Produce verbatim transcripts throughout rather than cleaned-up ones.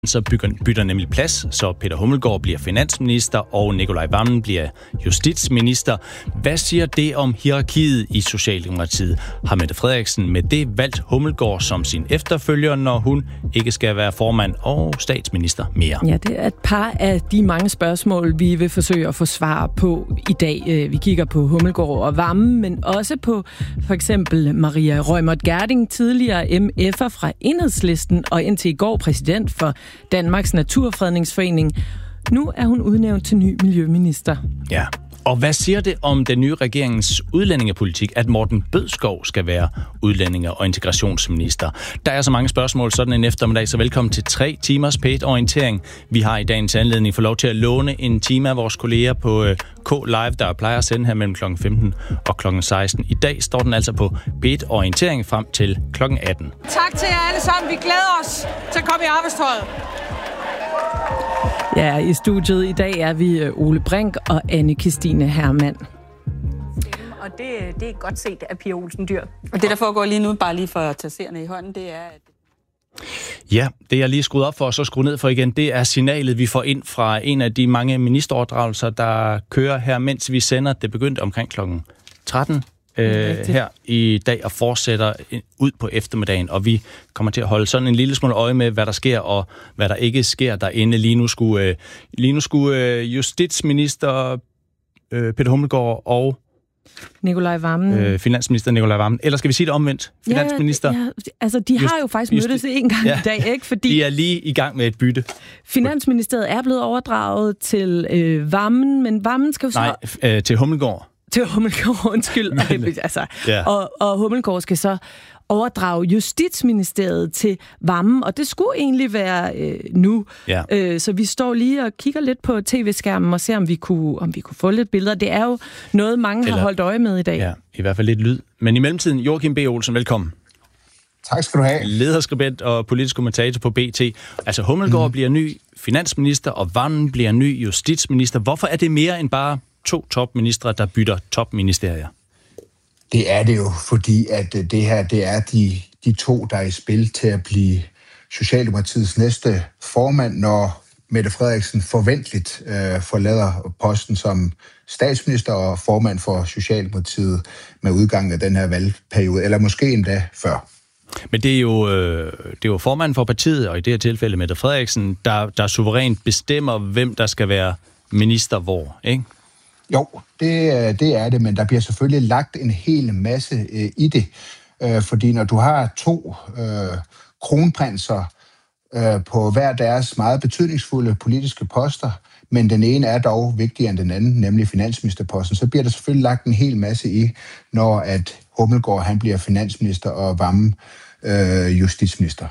Så bytter, bytter nemlig plads, så Peter Hummelgaard bliver finansminister, og Nicolai Wammen bliver justitsminister. Hvad siger det om hierarkiet i Socialdemokratiet? Har Mette Frederiksen med det valgt Hummelgaard som sin efterfølger, når hun ikke skal være formand og statsminister mere? Ja, det er et par af de mange spørgsmål, vi vil forsøge at få svar på i dag. Vi kigger på Hummelgaard og Wammen, men også på for eksempel Maria Reumert Gjerding, tidligere M F'er fra Enhedslisten og indtil i går præsident for Danmarks Naturfredningsforening. Nu er hun udnævnt til ny miljøminister. Ja, og hvad siger det om den nye regeringens udlændingepolitik, at Morten Bødskov skal være udlændinge- og integrationsminister? Der er så mange spørgsmål sådan en eftermiddag, så velkommen til tre timers P et-orientering. Vi har i dagens anledning fået lov til at låne en time af vores kolleger på K Live, der plejer at sende her mellem klokken femten og klokken seksten. I dag står den altså på P et-orientering frem til klokken atten. Tak til jer alle sammen. Vi glæder os til at komme i arbejdstøjet. Ja, i studiet i dag er vi Ole Brink og Anne-Kristine Hermann. Og det, det er godt set af Pia Olsen Dyhr. Og det, der foregår lige nu, bare lige for at tage seerne i hånden, det er... At... Ja, det jeg lige skruet op for og så skruet ned for igen, det er signalet, vi får ind fra en af de mange ministeroverdragelser, der kører her, mens vi sender. Det begyndte omkring klokken tretten. Øh, her i dag og fortsætter ud på eftermiddagen, og vi kommer til at holde sådan en lille smule øje med, hvad der sker og hvad der ikke sker derinde. Lige nu skulle, øh, lige nu skulle øh, justitsminister øh, Peter Hummelgaard og Nicolai Wammen. Øh, finansminister Nicolai Wammen. Eller skal vi sige det omvendt? Finansminister. Ja, ja, altså, de har jo faktisk just, mødtes en gang ja, i dag, ikke? Fordi de er lige i gang med et bytte. Finansministeriet er blevet overdraget til øh, Wammen, men Wammen skal jo så... Nej, øh, til Hummelgaard. Til Hummelgaard, undskyld. Men, altså, ja. og, og Hummelgaard skal så overdrage Justitsministeriet til Wammen, og det skulle egentlig være øh, nu. Ja. Øh, så vi står lige og kigger lidt på tv-skærmen og ser, om vi kunne, om vi kunne få lidt billeder. Det er jo noget, mange Eller, har holdt øje med i dag. Ja, i hvert fald lidt lyd. Men i mellemtiden, Joachim B. Olsen, velkommen. Tak skal du have. Lederskribent og politisk kommentator på B T. Altså Hummelgaard mm. bliver ny finansminister, og Wammen bliver ny justitsminister. Hvorfor er det mere end bare to topministre, der bytter topministerier? Det er det jo, fordi at det her, det er de, de to, der er i spil til at blive Socialdemokratiets næste formand, når Mette Frederiksen forventeligt øh, forlader posten som statsminister og formand for Socialdemokratiet med udgangen af den her valgperiode, eller måske endda før. Men det er jo, øh, det er jo formanden for partiet, og i det her tilfælde Mette Frederiksen, der, der suverænt bestemmer, hvem der skal være minister hvor, ikke? Jo, det, det er det, men der bliver selvfølgelig lagt en hel masse øh, i det. Øh, fordi når du har to øh, kronprinser øh, på hver deres meget betydningsfulde politiske poster, men den ene er dog vigtigere end den anden, nemlig finansministerposten, så bliver der selvfølgelig lagt en hel masse i, når at Hummelgaard han bliver finansminister og Wammen øh, justitsminister.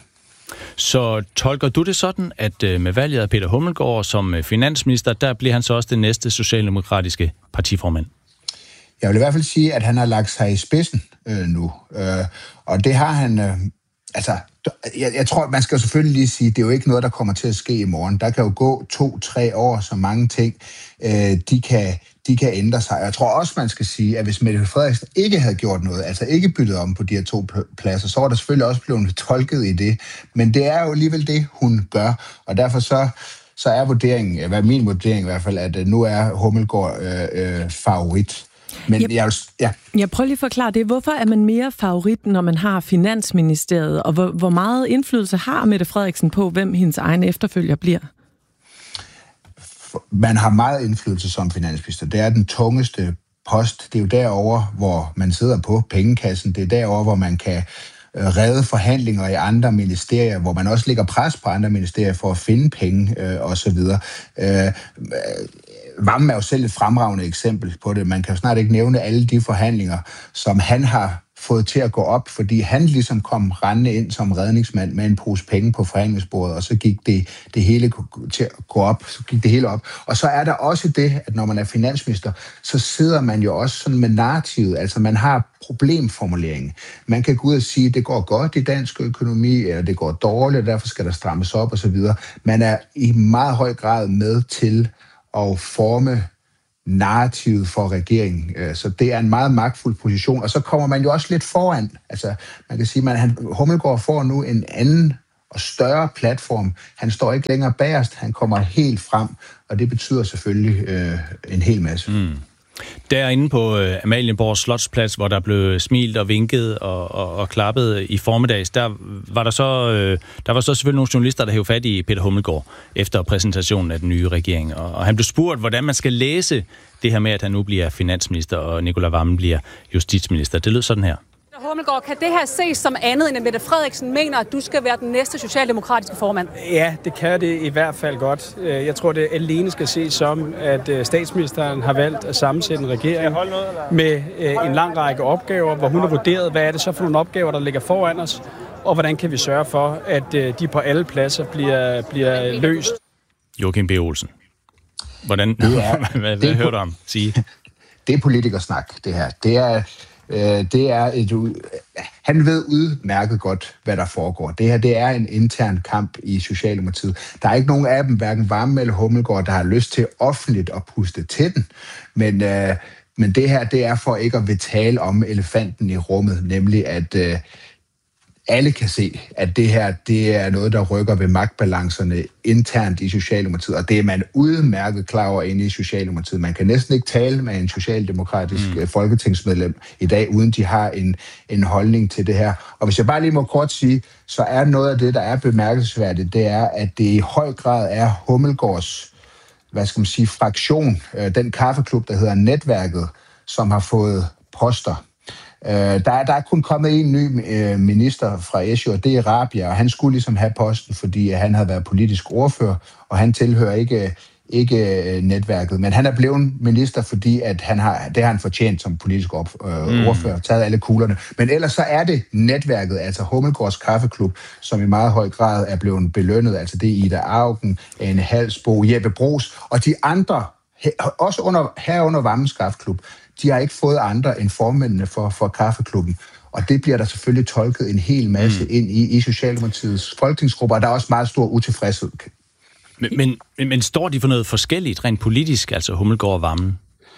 Så tolker du det sådan, at med valget af Peter Hummelgaard som finansminister, der bliver han så også den næste socialdemokratiske partiformand? Jeg vil i hvert fald sige, at han har lagt sig i spidsen øh, nu. Øh, og det har han... Øh, altså, jeg, jeg tror, man skal selvfølgelig lige sige, at det er jo ikke noget, der kommer til at ske i morgen. Der kan jo gå to-tre år, så mange ting, øh, de kan... de kan ændre sig. Jeg tror også, man skal sige, at hvis Mette Frederiksen ikke havde gjort noget, altså ikke byttet om på de her to pladser, så var der selvfølgelig også blevet tolket i det. Men det er jo alligevel det, hun gør. Og derfor så, så er vurderingen, hvad min vurdering i hvert fald, at nu er Hummelgaard øh, øh, favorit. Men jeg, jeg, ja. jeg prøver lige at forklare det. Hvorfor er man mere favorit, når man har Finansministeriet? Og hvor, hvor meget indflydelse har Mette Frederiksen på, hvem hendes egen efterfølger bliver? Man har meget indflydelse som finansminister. Det er den tungeste post. Det er jo derovre, hvor man sidder på pengekassen. Det er derovre, hvor man kan redde forhandlinger i andre ministerier, hvor man også lægger pres på andre ministerier for at finde penge øh, osv. Øh, Wammen er jo selv et fremragende eksempel på det. Man kan jo snart ikke nævne alle de forhandlinger, som han har fået til at gå op, fordi han ligesom kom rendende ind som redningsmand med en pose penge på forhandlingsbordet, og så gik det, det hele til at gå op, så gik det hele op. Og så er der også det, at når man er finansminister, så sidder man jo også sådan med narrativet, altså man har problemformuleringen. Man kan gå ud og sige, at det går godt i dansk økonomi, eller det går dårligt, og derfor skal der strammes op osv. Man er i meget høj grad med til at forme narrativet for regeringen. Så det er en meget magtfuld position, og så kommer man jo også lidt foran. Altså, man kan sige, at Hummelgaard får nu en anden og større platform. Han står ikke længere bagerst, han kommer helt frem, og det betyder selvfølgelig øh, en hel masse. Mm. Derinde på øh, Amalienborg Slotsplads, hvor der blev smilt og vinket og, og, og klappet i formiddags, der var der så øh, der var så selvfølgelig nogle journalister, der hævde fat i Peter Hummelgaard efter præsentationen af den nye regering. Og, og han blev spurgt, hvordan man skal læse det her med, at han nu bliver finansminister, og Nicolai Wammen bliver justitsminister. Det lød sådan her. Hummelgaard, kan det her ses som andet, end at Mette Frederiksen mener, at du skal være den næste socialdemokratiske formand? Ja, det kan det i hvert fald godt. Jeg tror, det alene skal ses som, at statsministeren har valgt at sammensætte en regering med en lang række opgaver, hvor hun har vurderet, hvad er det så for nogle opgaver, der ligger foran os, og hvordan kan vi sørge for, at de på alle pladser bliver, bliver løst. Joachim B. Olsen. Hvordan, det er, hvad, hvad hører du om sige? Det er politikersnak, det her. Det er... Det er et, han ved udmærket godt, hvad der foregår. Det her, det er en intern kamp i Socialdemokratiet. Der er ikke nogen af dem, hverken Wammen eller Hummelgaard, der har lyst til offentligt at puste til den. Men, øh, men det her, det er for ikke at vil tale om elefanten i rummet, nemlig at øh, alle kan se, at det her, det er noget, der rykker ved magtbalancerne internt i Socialdemokratiet, og det er man udmærket klar over inde i Socialdemokratiet. Man kan næsten ikke tale med en socialdemokratisk mm. folketingsmedlem i dag, uden de har en, en holdning til det her. Og hvis jeg bare lige må kort sige, så er noget af det, der er bemærkelsesværdigt, det er, at det i høj grad er Hummelgaards, hvad skal man sige, fraktion, den kaffeklub, der hedder Netværket, som har fået poster. Uh, der, er, der er kun kommet en ny uh, minister fra S J, og det er Rabia, og han skulle ligesom have posten, fordi uh, han havde været politisk ordfører, og han tilhører ikke, ikke uh, netværket. Men han er blevet minister, fordi at han har, det har han fortjent som politisk op, uh, mm. ordfører, taget alle kuglerne. Men ellers så er det netværket, altså Hummelgaards Kaffeklub, som i meget høj grad er blevet belønnet. Altså det er Ida Auken, Ane Halsbo, Jeppe Bruus, og de andre, også under, herunder Wammens Kaffeklub, de har ikke fået andre end formændene for, for kaffeklubben. Og det bliver der selvfølgelig tolket en hel masse mm. ind i, i Socialdemokratiets folketingsgrupper, og der er også meget stor utilfredshed. Men, men, men står de for noget forskelligt, rent politisk, altså Hummelgaard og Wammen?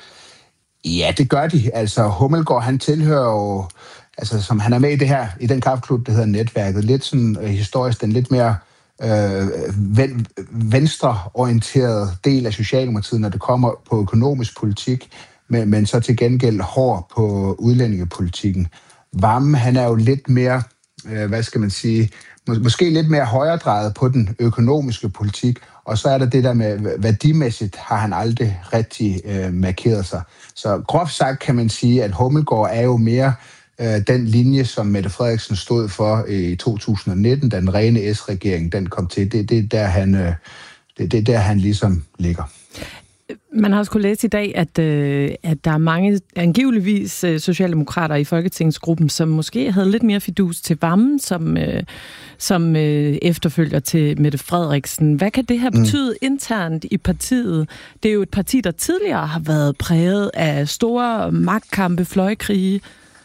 Ja, det gør de. Altså Hummelgaard, han tilhører jo, altså som han er med i det her, i den kaffeklub, der hedder Netværket, lidt sådan øh, historisk, den lidt mere øh, ven, venstreorienteret del af Socialdemokratiet, når det kommer på økonomisk politik, Men, men så til gengæld hård på udlændingepolitikken. Wammen, han er jo lidt mere, øh, hvad skal man sige, mås- måske lidt mere højredrejet på den økonomiske politik, og så er der det der med, værdimæssigt har han aldrig rigtig øh, markeret sig. Så groft sagt kan man sige, at Hummelgaard er jo mere øh, den linje, som Mette Frederiksen stod for i to tusind nitten, da den rene S-regering den kom til. Det, det, er der, han, øh, det, det er der, han ligesom ligger. Man har også kunnet læse i dag, at, øh, at der er mange angiveligvis øh, socialdemokrater i Folketingsgruppen, som måske havde lidt mere fidus til Wammen, som, øh, som øh, efterfølger til Mette Frederiksen. Hvad kan det her betyde mm. internt i partiet? Det er jo et parti, der tidligere har været præget af store magtkampe, fløjkrige.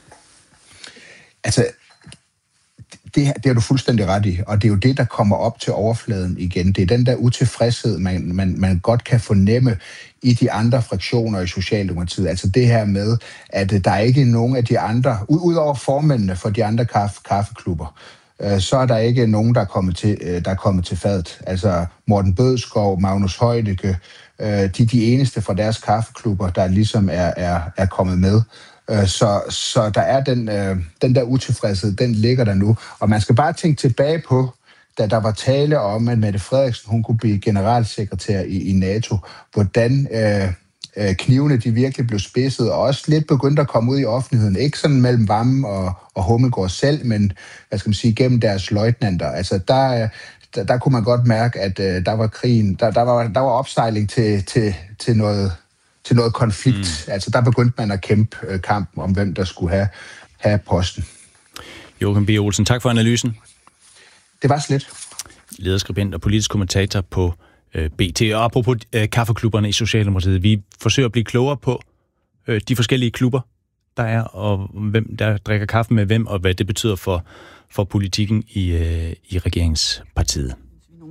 Altså, det, det er du fuldstændig ret i, og det er jo det, der kommer op til overfladen igen. Det er den der utilfredshed, man, man, man godt kan fornemme i de andre fraktioner i Socialdemokratiet. Altså det her med, at der er ikke nogen af de andre, udover formændene for de andre kaffe, kaffeklubber, øh, så er der ikke nogen, der er kommet til, øh, der er kommet til fadet. Altså Morten Bødskov, Magnus Heunicke, øh, de er de eneste fra deres kaffeklubber, der ligesom er, er, er kommet med. Så, så der er den, øh, den der utilfredshed, den ligger der nu. Og man skal bare tænke tilbage på, da der var tale om, at Mette Frederiksen hun kunne blive generalsekretær i, i NATO, hvordan øh, knivene de virkelig blev spidset, og også lidt begyndte at komme ud i offentligheden. Ikke sådan mellem Wammen og, og Hummelgaard selv, men hvad skal man sige, gennem deres løjtnanter. Altså der, der, der kunne man godt mærke, at øh, der var krigen, der, der, var, der var opsejling til, til, til noget... til noget konflikt. Mm. Altså, der begyndte man at kæmpe øh, kampen om, hvem der skulle have, have posten. Joachim B. Olsen, tak for analysen. Det var slet. Lederskribent og politisk kommentator på øh, B T. Og apropos øh, kaffeklubberne i Socialdemokratiet, vi forsøger at blive klogere på øh, de forskellige klubber, der er, og hvem der drikker kaffe med hvem, og hvad det betyder for, for politikken i, øh, i regeringspartiet.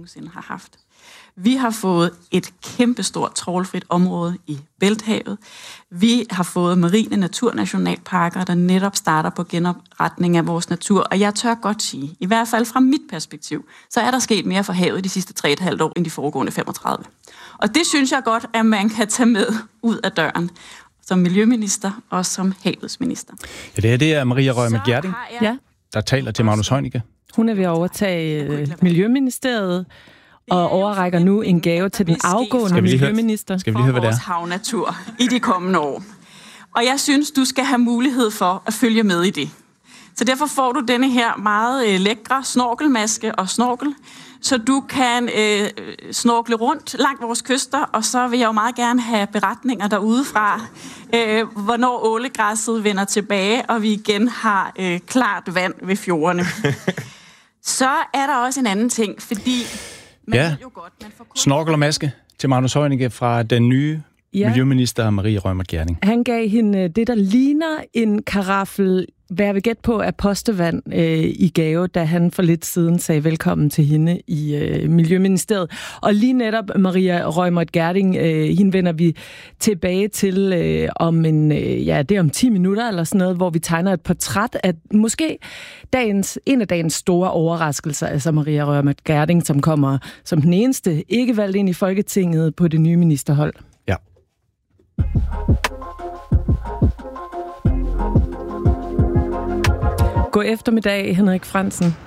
nogensinde har haft. Vi har fået et kæmpestort trawlfrit område i Bælthavet. Vi har fået marine naturnationalparker, der netop starter på genopretning af vores natur. Og jeg tør godt sige, i hvert fald fra mit perspektiv, så er der sket mere for havet de sidste tre og et halvt år end de foregående femogtredive. Og det synes jeg godt, at man kan tage med ud af døren som miljøminister og som havets minister. Ja, det her det er Maria Reumert Gjerding, Ja. der taler til Magnus Heunicke. Hun er ved at overtage øh, Miljøministeriet og overrækker nu en gave til den afgående miljøminister. Skal vi lige høre, hvad det er? Vores havnatur i de kommende år. Og jeg synes, du skal have mulighed for at følge med i det. Så derfor får du denne her meget øh, lækre snorkelmaske og snorkel, så du kan øh, snorkle rundt langt vores kyster, og så vil jeg jo meget gerne have beretninger derudefra, øh, hvornår ålegræsset vender tilbage, og vi igen har øh, klart vand ved fjordene. Så er der også en anden ting, fordi man ja. ved jo godt, man får kun... Snorkel og maske til Magnus Heunicke fra den nye Ja. miljøminister Maria Reumert Gjerding. Han gav hende det, der ligner en karaffel, hvad jeg vil gætte på, af postevand øh, i gave, da han for lidt siden sagde velkommen til hende i øh, Miljøministeriet. Og lige netop Maria Reumert Gjerding, øh, hende vender vi tilbage til øh, om en, øh, ja, det er om ti minutter eller sådan noget, hvor vi tegner et portræt af måske dagens, en af dagens store overraskelser, altså Maria Reumert Gjerding, som kommer som den eneste ikke valgt ind i Folketinget på det nye ministerhold. Ja. God eftermiddag, Henrik Frandsen.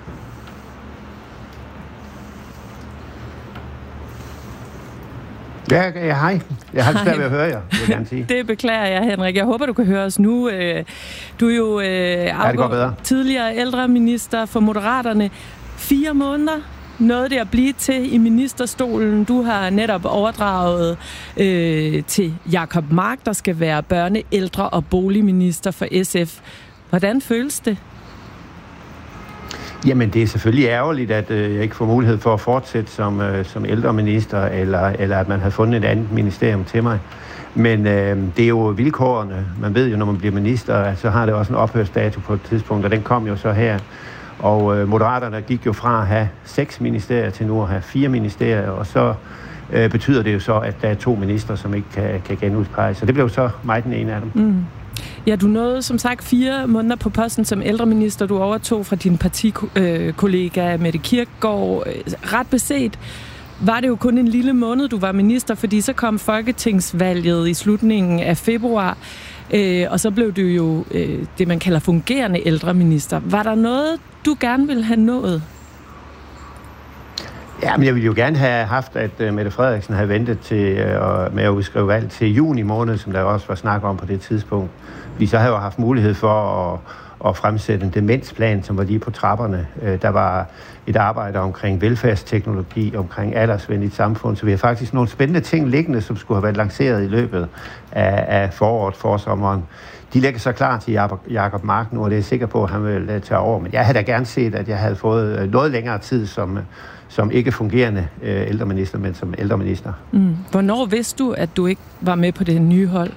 Ja, ja, hej. Jeg har svært ved at høre jer, vil jeg gerne sige. Det beklager jeg, Henrik. Jeg håber, du kan høre os nu. Du er jo afgået ja, tidligere ældreminister for Moderaterne. Fire måneder nåede det at blive til i ministerstolen. Du har netop overdraget øh, til Jacob Mark, der skal være børne-, ældre- og boligminister for S F. Hvordan føles det? Jamen, det er selvfølgelig ærgerligt, at øh, jeg ikke får mulighed for at fortsætte som, øh, som ældreminister, eller, eller at man har fundet et andet ministerium til mig. Men øh, det er jo vilkårene. Man ved jo, når man bliver minister, så har det også en ophørsdato på et tidspunkt, og den kom jo så her. Og øh, Moderaterne gik jo fra at have seks ministerier til nu at have fire ministerier, og så øh, betyder det jo så, at der er to ministre, som ikke kan, kan genudpeges. Så det blev så mig den ene af dem. Mm. Ja, du nåede som sagt fire måneder på posten som ældreminister. Du overtog fra din partikollega Mette Kirkegaard. Ret beset var det jo kun en lille måned, du var minister, fordi så kom folketingsvalget i slutningen af februar, øh, og så blev du jo øh, det, man kalder fungerende ældreminister. Var der noget, du gerne ville have nået? Ja, men jeg ville jo gerne have haft, at uh, Mette Frederiksen havde ventet til, uh, med at udskrive valg til juni måned, som der også var snak om på det tidspunkt. Vi så havde jo haft mulighed for at, at fremsætte en demensplan, som var lige på trapperne. Uh, der var et arbejde omkring velfærdsteknologi, omkring aldersvenligt samfund, så vi har faktisk nogle spændende ting liggende, som skulle have været lanceret i løbet af, af foråret, forsommeren. De ligger så klar til Jacob Mark nu, og det er jeg sikker på, at han vil tage over. Men jeg havde da gerne set, at jeg havde fået noget længere tid som, som ikke fungerende øh, ældreminister, men som ældreminister. Mm. Hvornår vidste du, at du ikke var med på det nye hold?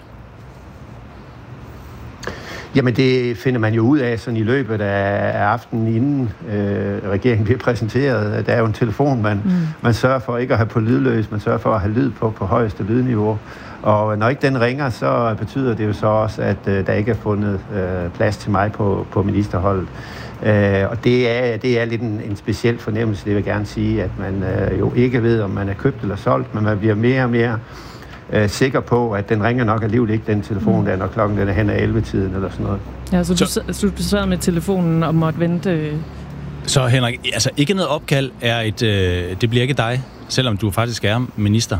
Jamen det finder man jo ud af sådan i løbet af, af aftenen, inden øh, regeringen bliver præsenteret. Der er jo en telefon, man, mm. man sørger for ikke at have på lydløs, man sørger for at have lyd på på højeste lydniveau. Og når ikke den ringer, så betyder det jo så også, at øh, der ikke er fundet øh, plads til mig på, på ministerholdet. Øh, og det er, det er lidt en, en speciel fornemmelse, det vil jeg gerne sige, at man øh, jo ikke ved, om man er købt eller solgt, men man bliver mere og mere øh, sikker på, at den ringer nok alligevel ikke, den telefon, der når klokken den er hen ad elleve-tiden eller sådan noget. Ja, så du, så, så du sad med telefonen og måtte vente... Så Henrik, altså ikke noget opkald er et... Øh, det bliver ikke dig, selvom du faktisk er minister.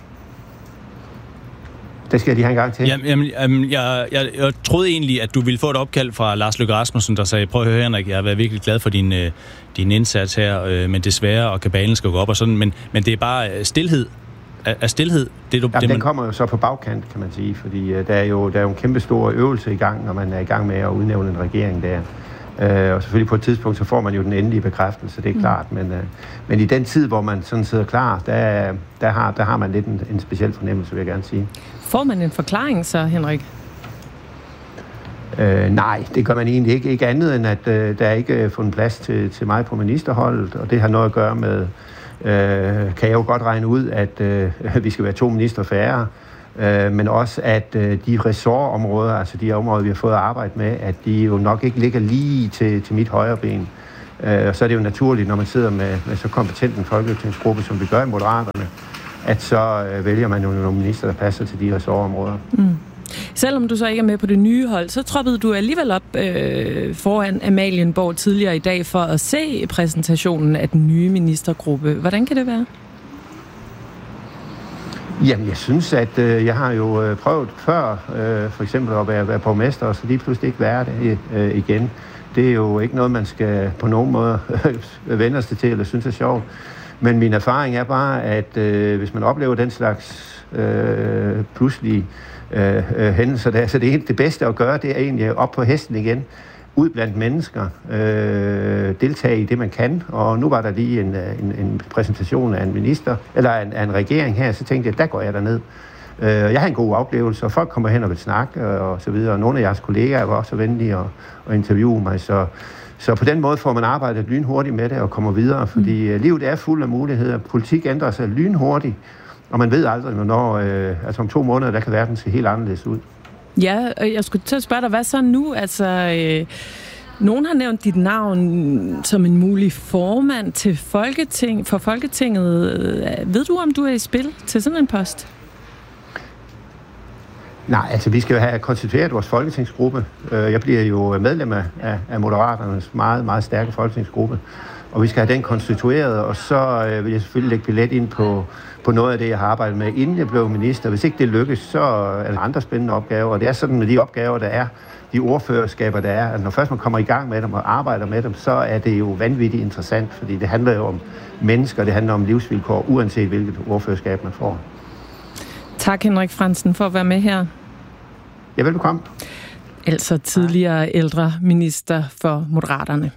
Det skal jeg lige have en gang til. Jamen, jamen jeg, jeg, jeg troede egentlig, at du ville få et opkald fra Lars Løkke Rasmussen, der sagde, prøv at høre Henrik, jeg har været virkelig glad for din, øh, din indsats her, øh, men desværre, og kabalen skal gå op og sådan, men, men det er bare stilhed. Er, er stilhed det, du... Jamen, det, den man... kommer jo så på bagkant, kan man sige, fordi øh, der, er jo, der er jo en kæmpe stor øvelse i gang, når man er i gang med at udnævne en regering der. Øh, og selvfølgelig på et tidspunkt, så får man jo den endelige bekræftelse, det er klart, mm. men, øh, men i den tid, hvor man sådan sidder klar, der, der, har, der har man lidt en, en speciel fornemmelse, vil jeg gerne sige. Får man en forklaring så, Henrik? Øh, nej, det gør man egentlig ikke. Ikke andet end, at øh, der ikke er fundet plads til, til mig på ministerholdet, og det har noget at gøre med, øh, kan jeg jo godt regne ud, at øh, vi skal være to minister færre, øh, men også at øh, de ressortområder, altså de områder, vi har fået at arbejde med, at de jo nok ikke ligger lige til, til mit højre ben. Øh, og så er det jo naturligt, når man sidder med, med så kompetent en folketingsgruppe, som vi gør i Moderaterne, at så øh, vælger man jo nogle minister, der passer til de ressortområder. Mm. Selvom du så ikke er med på det nye hold, så troppede du alligevel op øh, foran Amalienborg tidligere i dag for at se præsentationen af den nye ministergruppe. Hvordan kan det være? Jamen, jeg synes, at øh, jeg har jo øh, prøvet før, øh, for eksempel at være, være borgmester, og så lige pludselig ikke være det øh, igen. Det er jo ikke noget, man skal på nogen måde vende sig til, eller synes er sjovt. Men min erfaring er bare, at øh, hvis man oplever den slags øh, pludselige øh, øh, hændelser der, så det, er det bedste at gøre, det er egentlig op på hesten igen, ud blandt mennesker, øh, deltage i det, man kan. Og nu var der lige en, en, en præsentation af en minister, eller en, af en regering her, så tænkte jeg, der går jeg derned. Øh, jeg har en god oplevelse, og folk kommer hen og vil snakke, og så videre. Og nogle af jeres kollegaer var også venlige at, at interviewe mig, så Så på den måde får man arbejdet lynhurtigt med det og kommer videre, fordi mm. livet er fuld af muligheder. Politik ændrer sig lynhurtigt, og man ved aldrig, hvornår, øh, altså om to måneder, der kan verden se helt anderledes ud. Ja, og jeg skulle til at spørge dig, hvad så nu? Altså, øh, nogen har nævnt dit navn som en mulig formand til Folketing, for Folketinget. Ved du, om du er i spil til sådan en post? Nej, altså vi skal jo have konstitueret vores folketingsgruppe. Jeg bliver jo medlem af, af Moderaternes meget, meget stærke folketingsgruppe, og vi skal have den konstitueret, og så vil jeg selvfølgelig lægge billet ind på, på noget af det, jeg har arbejdet med, inden jeg blev minister. Hvis ikke det lykkes, så er der andre spændende opgaver, og det er sådan med de opgaver, der er, de ordførerskaber, der er, at når først man kommer i gang med dem og arbejder med dem, så er det jo vanvittigt interessant, fordi det handler jo om mennesker, det handler om livsvilkår, uanset hvilket ordførerskab man får. Tak, Henrik Frandsen, for at være med her. Ja, velbekomme. Altså tidligere ældre minister for Moderaterne.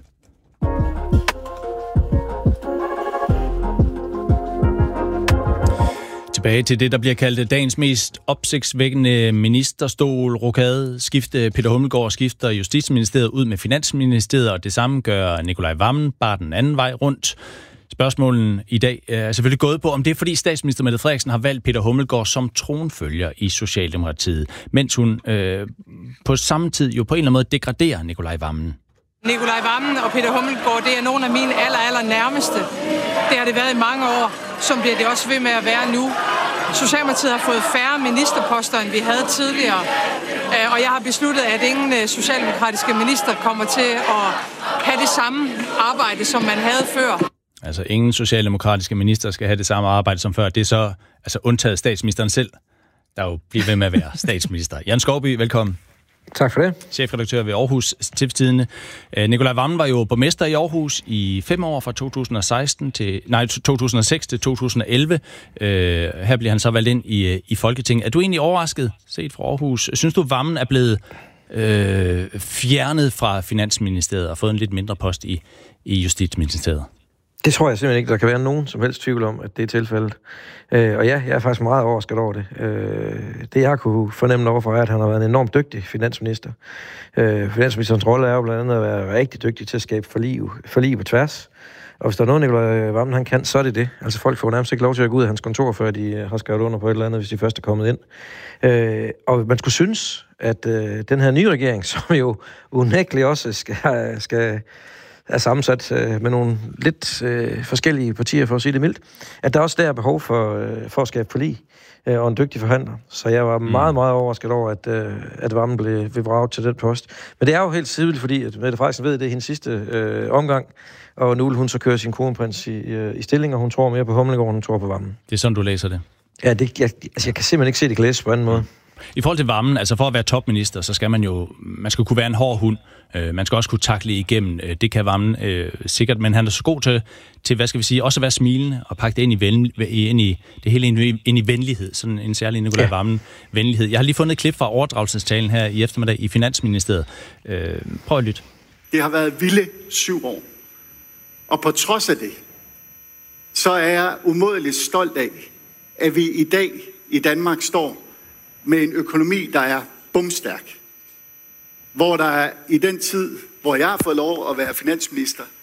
Tilbage til det, der bliver kaldt dagens mest opsigtsvækkende ministerstol, rokade. Skifte Peter Hummelgaard skifter Justitsministeriet ud med Finansministeriet, og det samme gør Nicolai Wammen, bare den anden vej rundt. Spørgsmålen i dag er selvfølgelig gået på, om det er fordi statsminister Mette Frederiksen har valgt Peter Hummelgaard som tronfølger i Socialdemokratiet, mens hun øh, på samme tid jo på en eller anden måde degraderer Nicolai Wammen. Nicolai Wammen og Peter Hummelgaard, det er nogle af mine aller, aller nærmeste. Det har det været i mange år, som bliver det også ved med at være nu. Socialdemokratiet har fået færre ministerposter, end vi havde tidligere. Og jeg har besluttet, at ingen socialdemokratiske minister kommer til at have det samme arbejde, som man havde før. Altså ingen socialdemokratiske minister skal have det samme arbejde som før. Det er så altså undtaget statsministeren selv, der jo bliver ved med at være statsminister. Jan Skovby, velkommen. Tak for det. Chefredaktør ved Aarhus Stiftstidende. Nicolai Wammen var jo borgmester i Aarhus i fem år fra to tusind og seksten til nej to tusind og seks til to tusind og elleve. Her bliver han så valgt ind i i Folketinget. Er du egentlig overrasket set fra Aarhus? Synes du Wammen er blevet øh, fjernet fra Finansministeriet og fået en lidt mindre post i i Justitsministeriet? Det tror jeg simpelthen ikke, der kan være nogen som helst tvivl om, at det er tilfældet. Øh, og ja, jeg er faktisk meget overrasket over det. Øh, det jeg kunne fornemme overfor er, at han har været en enormt dygtig finansminister. Øh, finansministerens rolle er jo blandt andet at være rigtig dygtig til at skabe forlig, forlig på tværs. Og hvis der er noget, Nicolai Wammen han kan, så er det det. Altså folk får nærmest ikke lov til at gå ud af hans kontor, før de har skrevet under på et eller andet, hvis de først er kommet ind. Øh, og man skulle synes, at øh, den her nye regering, som jo unægteligt også skal... skal er sammensat øh, med nogle lidt øh, forskellige partier, for at sige det mildt, at der også der er behov for, øh, for at skabe forlig øh, og en dygtig forhandler. Så jeg var mm. meget, meget overrasket over, at, øh, at Wammen blev, blev vraget til den post. Men det er jo helt sidigt, fordi at Mette Frederiksen ved, at det er hendes sidste øh, omgang, og nu vil hun så køre sin kronprins i, øh, i stilling, og hun tror mere på Hummelgaard, end hun tror på Wammen. Det er sådan, du læser det? Ja, det, jeg, altså, jeg kan simpelthen ikke se, det kan læses på anden måde. I forhold til Wammen, altså for at være topminister, så skal man jo, man skal kunne være en hård hund. Øh, man skal også kunne takle igennem. Øh, det kan Wammen øh, sikkert, men han er så god til, til, hvad skal vi sige, også at være smilende og pakke det ind i, ven, ind i det hele ind i, ind i venlighed. Sådan en særlig Nicolai ja. Wammen venlighed. Jeg har lige fundet et klip fra overdragelsestalen her i eftermiddag i Finansministeriet. Øh, prøv at lytte. Det har været vilde syv år. Og på trods af det, så er jeg umådeligt stolt af, at vi i dag i Danmark står med en økonomi, der er bumstærk. Hvor der er i den tid, hvor jeg har fået lov at være finansminister,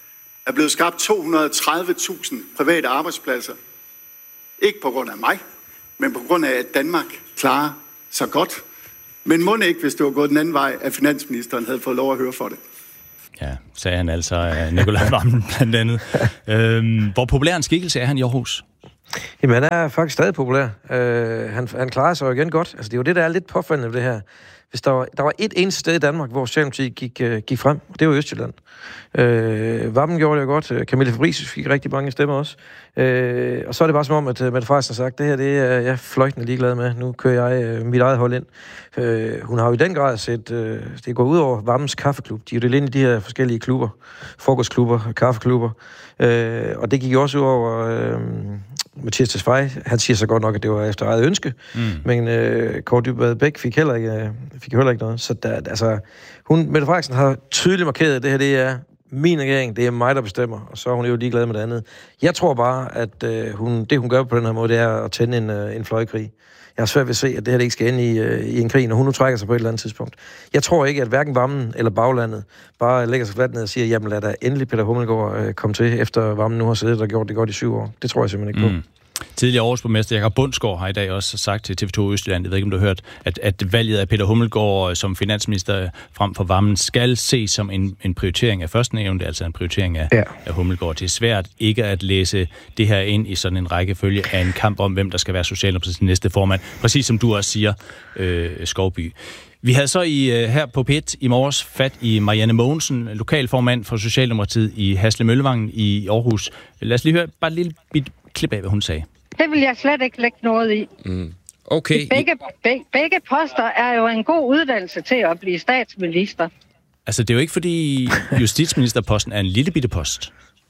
er blevet skabt to hundrede og tredive tusind private arbejdspladser. Ikke på grund af mig, men på grund af, at Danmark klarer sig godt. Men må ikke, hvis det var gået den anden vej, at finansministeren havde fået lov at høre for det. Ja, sagde han altså, Nicolai Wammen blandt andet. øhm, hvor populær en skikkelse er han i Aarhus? Jamen, han er faktisk stadig populær. Øh, han, han klarer sig jo igen godt. Altså, det er jo det, der er lidt påfaldende ved det her. Hvis der var, der var et eneste sted i Danmark, hvor Socialdemokratiet gik, uh, gik frem, og det var Østjylland. Øh, Wammen gjorde det jo godt. Camilla Fabricius fik rigtig mange stemmer også. Øh, og så er det bare som om, at uh, Mette Frederiksen har sagt, det her det er jeg fløjtende ligeglad med. Nu kører jeg uh, mit eget hold ind. Øh, hun har jo i den grad set, uh, det går ud over Wammens kaffeklub. De er jo delt ind i de her forskellige klubber. Frokostklubber, kaffeklubber. Øh, og det gik jo også ud over uh, Mathias Tesfaye. Han siger så godt nok, at det var efter eget ønske. Mm. Men uh, Kåre Dybvad Bæk fik heller ikke... Uh, fik heller ikke noget. Så der, altså, hun, Mette Frederiksen har tydeligt markeret, at det her det er min regering, det er mig, der bestemmer, og så er hun jo ligeglad med det andet. Jeg tror bare, at øh, hun, det, hun gør på den her måde, det er at tænde en, øh, en fløjkrig. Jeg har svært ved at se, at det her det ikke skal ende i, øh, i en krig, når hun nu trækker sig på et eller andet tidspunkt. Jeg tror ikke, at hverken Wammen eller baglandet bare lægger sig fladt ned og siger, jamen lad da endelig Peter Hummelgaard øh, komme til, efter Wammen nu har siddet og gjort det godt i syv år. Det tror jeg simpelthen ikke på. Mm. Tidligere Aarhusborgmester Jakob Bundsgaard har i dag også sagt til T V to Østjylland, jeg ved ikke, om du har hørt, at, at valget af Peter Hummelgaard som finansminister frem for Wammen skal ses som en, en prioritering af førstnævnte, altså en prioritering af, ja. af Hummelgaard. Det er svært ikke at læse det her ind i sådan en rækkefølge af en kamp om, hvem der skal være Socialdemokratiets næste formand. Præcis som du også siger, øh, Skovby. Vi havde så i, her på P et i morges fat i Marianne Mogensen, lokalformand for Socialdemokratiet i Hasle Møllevangen i Aarhus. Lad os lige høre bare et lille bit klip af, hvad hun sagde. Det vil jeg slet ikke lægge noget i. Mm. Okay. Begge, begge, begge poster er jo en god uddannelse til at blive statsminister. Altså, det er jo ikke, fordi justitsministerposten er en lille bitte post.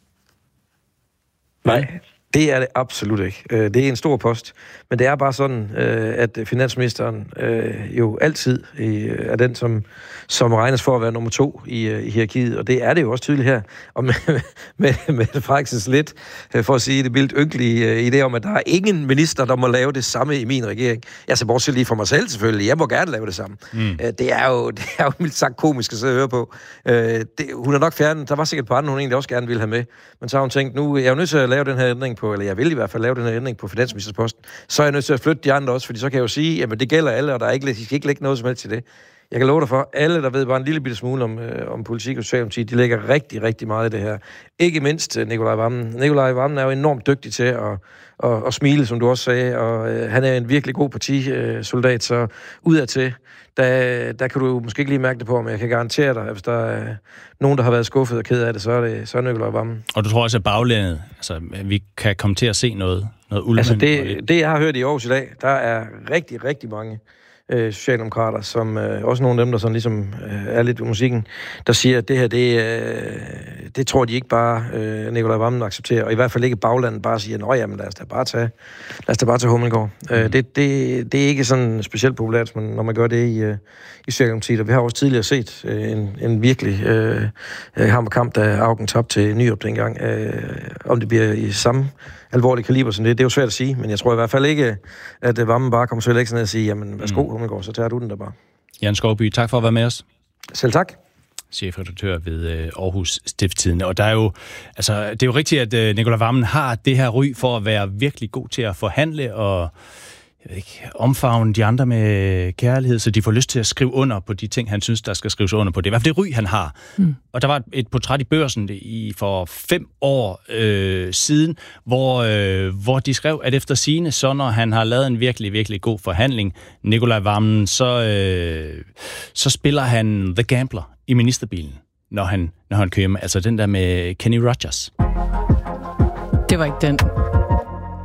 Nej, det er det absolut ikke. Det er en stor post, men det er bare sådan, at finansministeren jo altid er den, som, som regnes for at være nummer to i, i hierarkiet, og det er det jo også tydeligt her. Og med, med, med faktisk lidt, for at sige det vildt ynkelige idé om, at der er ingen minister, der må lave det samme i min regering. Jeg ser bortset lige for mig selv selvfølgelig. Jeg må gerne lave det samme. Mm. Det er jo, det er jo mildt sagt komisk at sidde og høre på. Det, hun er nok fjernet. Der var sikkert et par andre, hun egentlig også gerne ville have med. Men så har hun tænkt, nu er jeg jo nødt til at lave den her ændring på, eller jeg vil i hvert fald lave den her ændring på finansministerposten, så er jeg nødt til at flytte de andre også, fordi så kan jeg jo sige, jamen det gælder alle, og der er ikke, de skal ikke lægge noget som helst til det. Jeg kan love dig for, alle, der ved bare en lille bitte smule om, øh, om politik og Socialdemokratiet, de lægger rigtig, rigtig meget i det her. Ikke mindst uh, Nicolai Wammen. Nicolai Wammen er jo enormt dygtig til at, at, at smile, som du også sagde, og øh, han er en virkelig god partisoldat, øh, så udadtil, der, der kan du måske ikke lige mærke det på, men jeg kan garantere dig, at hvis der er nogen, der har været skuffet og ked af det, så er det så er Nicolai Wammen. Og du tror også, at baglandet, altså vi kan komme til at se noget, noget ulven? Altså det, det, jeg har hørt i Aarhus i dag, der er rigtig, rigtig mange Øh, socialdemokrater, som øh, også nogle af dem, der sådan ligesom øh, er lidt i musikken, der siger, at det her, det, øh, det tror de ikke bare øh, Nicolai Wammen accepterer, og i hvert fald ikke baglandet bare siger, nå jamen lad os da bare tage, lad os da bare tage Hummelgaard. Mm. Øh, det, det, det er ikke sådan specielt populært, når man gør det i, øh, i Socialdemokratiet, og vi har også tidligere set øh, en, en virkelig øh, hammerkamp, da Auken tabte til Nyrup dengang. Øh, om det bliver i samme alvorlig kaliber som det, det er jo svært at sige, men jeg tror i hvert fald ikke, at Wammen bare kommer til at lægge sig ned og sige, jamen værsgo, mm. Hummelgaard, så tager du den der bare. Jan Skovby, tak for at være med os. Selv tak. Chefredaktør ved øh, Aarhus Stiftstidende. Og der er jo, altså, det er jo rigtigt, at øh, Nicolai Wammen har det her ry for at være virkelig god til at forhandle og jeg ved ikke, omfavne de andre med kærlighed, så de får lyst til at skrive under på de ting, han synes, der skal skrives under på. Det er i hvert fald det ry, han har. Mm. Og der var et portræt i Børsen i, for fem år øh, siden, hvor, øh, hvor de skrev, at efter sigende, så når han har lavet en virkelig, virkelig god forhandling, Nicolai Wammen, så, øh, så spiller han The Gambler i ministerbilen, når han, når han kører med. Altså den der med Kenny Rogers. Det var ikke den.